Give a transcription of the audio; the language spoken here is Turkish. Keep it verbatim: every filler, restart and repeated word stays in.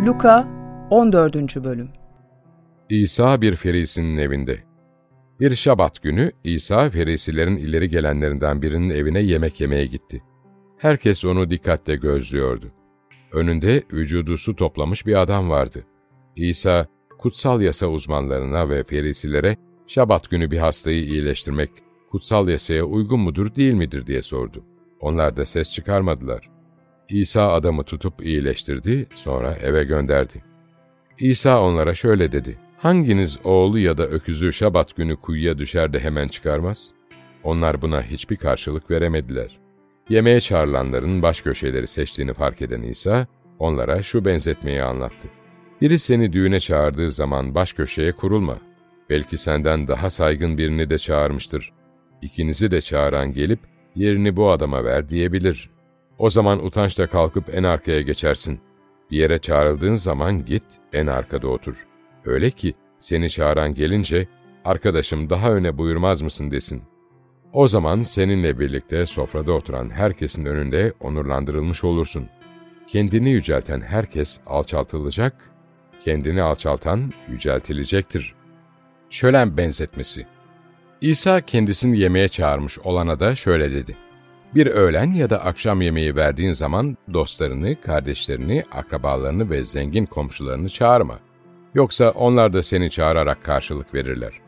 Luka on dördüncü. Bölüm. İsa bir ferisinin evinde. Bir şabat günü İsa ferisilerin ileri gelenlerinden birinin evine yemek yemeye gitti. Herkes onu dikkatle gözlüyordu. Önünde vücudu su toplamış bir adam vardı. İsa, kutsal yasa uzmanlarına ve ferisilere şabat günü bir hastayı iyileştirmek kutsal yasaya uygun mudur değil midir diye sordu. Onlar da ses çıkarmadılar. İsa adamı tutup iyileştirdi, sonra eve gönderdi. İsa onlara şöyle dedi: "Hanginiz oğlu ya da öküzü şabat günü kuyuya düşer de hemen çıkarmaz?" Onlar buna hiçbir karşılık veremediler. Yemeğe çağrılanların baş köşeleri seçtiğini fark eden İsa, onlara şu benzetmeyi anlattı. Biri seni düğüne çağırdığı zaman baş köşeye kurulma. Belki senden daha saygın birini de çağırmıştır. İkinizi de çağıran gelip, yerini bu adama ver diyebilir. O zaman utançla kalkıp en arkaya geçersin. Bir yere çağrıldığın zaman git, en arkada otur. Öyle ki seni çağıran gelince, arkadaşım daha öne buyurmaz mısın desin. O zaman seninle birlikte sofrada oturan herkesin önünde onurlandırılmış olursun. Kendini yücelten herkes alçaltılacak, kendini alçaltan yüceltilecektir. Şölen benzetmesi. İsa kendisini yemeğe çağırmış olana da şöyle dedi: Bir öğlen ya da akşam yemeği verdiğin zaman dostlarını, kardeşlerini, akrabalarını ve zengin komşularını çağırma. Yoksa onlar da seni çağırarak karşılık verirler.